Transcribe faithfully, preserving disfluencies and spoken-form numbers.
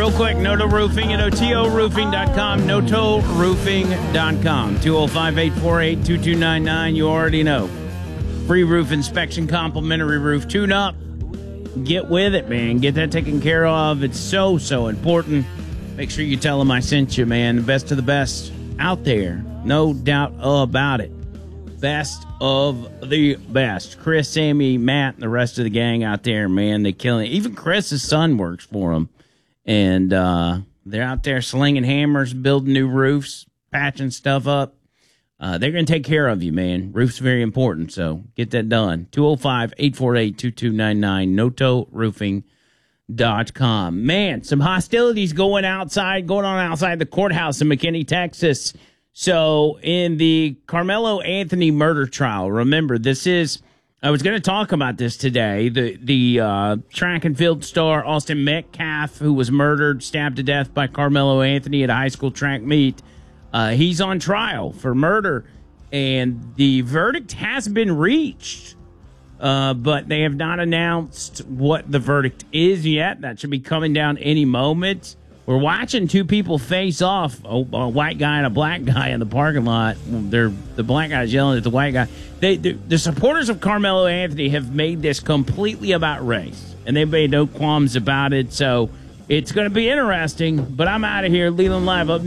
real quick, Noto Roofing at O T O roofing dot com, Noto roofing dot com, two oh five, eight four eight, two two nine nine. You already know. Free roof inspection, complimentary roof tune-up. Get with it, man. Get that taken care of. It's so, so important. Make sure you tell them I sent you, man. The best of the best out there. No doubt about it. Best of the best. Chris, Sammy, Matt, and the rest of the gang out there, man. They killing it. Even Chris's son works for them. And uh, they're out there slinging hammers, building new roofs, patching stuff up. Uh, they're going to take care of you, man. Roof's very important, so get that done. two oh five, eight four eight, two two nine nine, Noto roofing dot com. Man, some hostilities going outside, going on outside the courthouse in McKinney, Texas. So in the Carmelo Anthony murder trial, remember, this is, I was going to talk about this today, the, the uh, track and field star Austin Metcalf, who was murdered, stabbed to death by Carmelo Anthony at a high school track meet. Uh, he's on trial for murder, and the verdict has been reached, uh, but they have not announced what the verdict is yet. That should be coming down any moment. We're watching two people face off, a, a white guy and a black guy in the parking lot. They're, the black guy's yelling at the white guy. They, the, the supporters of Carmelo Anthony have made this completely about race, and they've made no qualms about it, so it's going to be interesting, but I'm out of here. Leland Live up